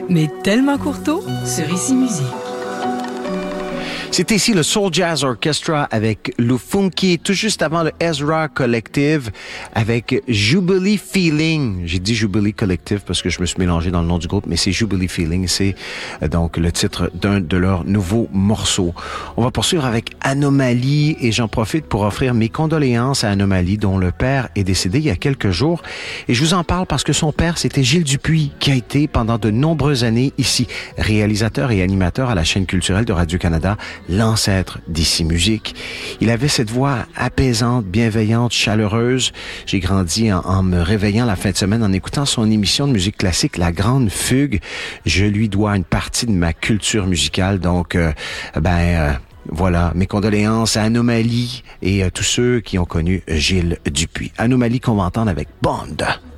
mais tellement courtois, sur Ici Musique. C'était ici le Soul Jazz Orchestra avec Lufunky, tout juste avant le Ezra Collective avec Jubilee Feeling. J'ai dit Jubilee Collective parce que je me suis mélangé dans le nom du groupe, mais c'est Jubilee Feeling. C'est donc le titre d'un de leurs nouveaux morceaux. On va poursuivre avec Anomalie et j'en profite pour offrir mes condoléances à Anomalie dont le père est décédé il y a quelques jours. Et je vous en parle parce que son père, c'était Gilles Dupuis qui a été pendant de nombreuses années ici, réalisateur et animateur à la chaîne culturelle de Radio-Canada, l'ancêtre d'Ici Musique. Il avait cette voix apaisante, bienveillante, chaleureuse. J'ai grandi en me réveillant la fin de semaine en écoutant son émission de musique classique, La Grande Fugue. Je lui dois une partie de ma culture musicale. Donc, voilà, mes condoléances à Anomalie et à tous ceux qui ont connu Gilles Dupuis. Anomalie qu'on va entendre avec Bond.